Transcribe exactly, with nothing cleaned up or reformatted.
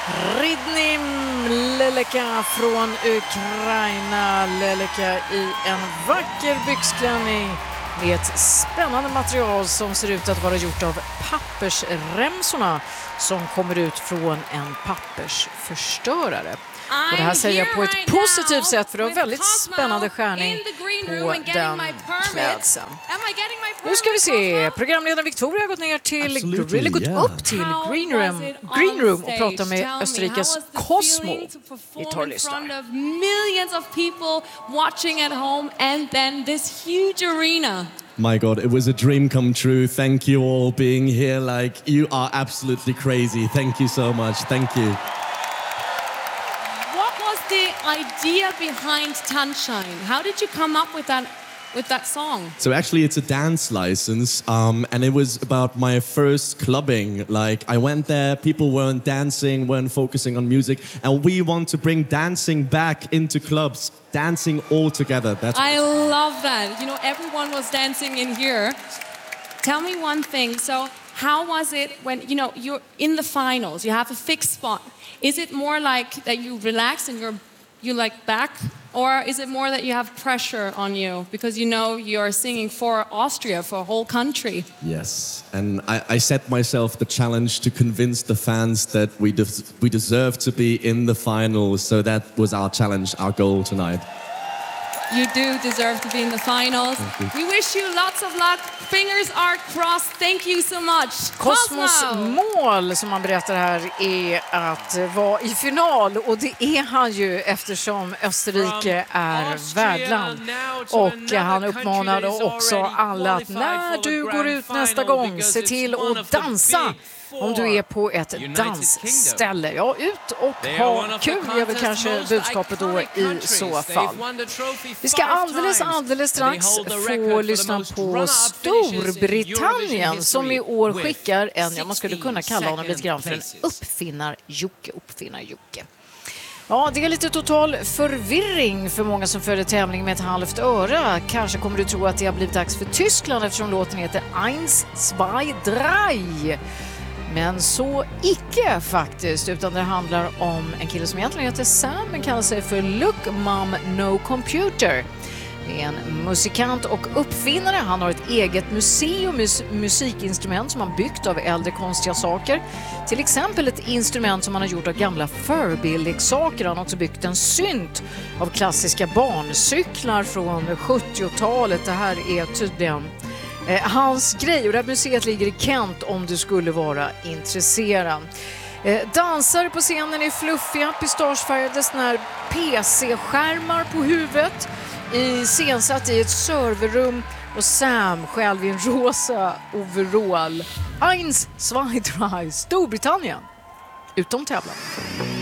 Ridnim Leleka från Ukraina. Leleka i en vacker byxklänning med ett spännande material som ser ut att vara gjort av pappersremsorna som kommer ut från en pappersförstörare. Och det här säger jag på ett positivt sätt, för det var väldigt spännande skärning på den klädseln. Nu ska vi se. Programledaren Victoria har gått ner till, Absolutely, eller gått yeah. upp till Green Room, Green Room och pratat med Österrikes Cosmo. Vi tar och lyssnar. Millions of people watching at home and then this huge arena. My God, it was a dream come true. Thank you all being here. Like, you are absolutely crazy. Thank you so much. Thank you. What was the idea behind Tanshine? How did you come up with that with that song? So actually it's a dance license, um, and it was about my first clubbing. Like, I went there, people weren't dancing, weren't focusing on music, and we want to bring dancing back into clubs, dancing all together. That's I love that. You know, everyone was dancing in here. Tell me one thing. So how was it when, you know, you're in the finals, you have a fixed spot? Is it more like that you relax and you're you like back? Or is it more that you have pressure on you because you know you're singing for Austria, for a whole country? Yes, and I, I set myself the challenge to convince the fans that we des- we deserve to be in the finals. So that was our challenge, our goal tonight. You do deserve to be in the finals. We wish you lots of luck. Fingers are crossed. Thank you so much. Cosmos Cosmo! mål, som man berättar här, är att vara i final, och det är han ju eftersom Österrike är värdland. Och han uppmanade också alla att när du går ut nästa gång, se till att dansa. Om du är på ett dansställe. Ja, ut och ha kul är väl kanske budskapet då i så fall. Vi ska alldeles, alldeles strax få lyssna på Storbritannien som i år skickar en, ja, man skulle kunna kalla honom lite grann för en uppfinnar-Jocke, uppfinnar-Jocke. Ja, det är lite total förvirring för många som följer tävling med ett halvt öra. Kanske kommer du tro att det har blivit dags för Tyskland eftersom låten heter Eins, zwei, drei. Men så icke faktiskt, utan det handlar om en kille som egentligen heter Sam men kallar sig för Look Mom No Computer. Det är en musikant och uppfinnare. Han har ett eget museum med musikinstrument som han byggt av äldre konstiga saker. Till exempel ett instrument som han har gjort av gamla Furby-leksaker. Han har också byggt en synt av klassiska barncyklar från sjuttiotalet. Det här är tydligen Eh, hans grej, och det här museet ligger i Kent om du skulle vara intresserad. Eh, dansare på scenen är fluffiga, pistagefärgade såna här P C-skärmar på huvudet, iscensatt i ett serverrum, och Sam själv i en rosa overall. Eins, zwei, drei, Storbritannien. Utom tävlan.